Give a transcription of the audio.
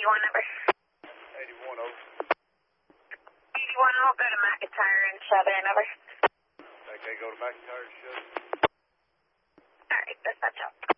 81 number. 81 over. 81, I'll go to McIntyre and shove in, over. Okay, go to McIntyre and shove. All right, dispatch out.